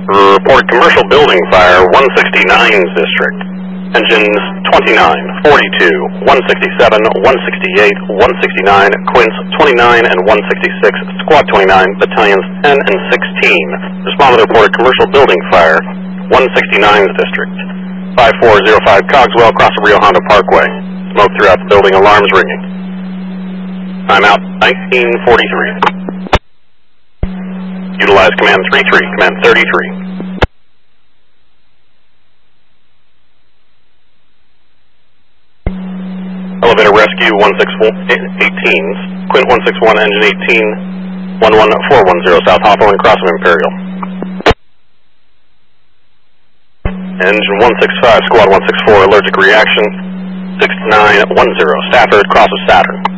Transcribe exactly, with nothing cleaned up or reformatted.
Report commercial building fire, one sixty-nine's district. Engines twenty-nine, forty-two, one sixty-seven, one sixty-eight, one sixty-nine, Quince twenty-nine and one sixty-six, Squad twenty-nine, Battalions ten and sixteen. Respond to the report commercial building fire, one sixty-nine's district. five four zero five Cogswell, across the Rio Hondo Parkway. Smoke throughout the building, alarms ringing. I'm out, nineteen forty-three. Utilize command three three, command thirty-three. Elevator rescue one six four eighteen, Quint one six one, engine eighteen, one one four one zero, South Hawthorne, cross of Imperial. Engine one six five, Squad one six four, allergic reaction, six nine one zero, Stafford, cross of Saturn.